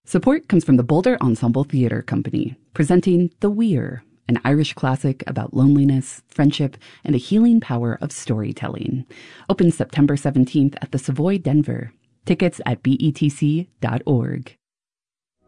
Support comes from the Boulder Ensemble Theatre Company, presenting The Weir, an Irish classic about loneliness, friendship, and the healing power of storytelling. Opens September 17th at the Savoy Denver. Tickets at betc.org.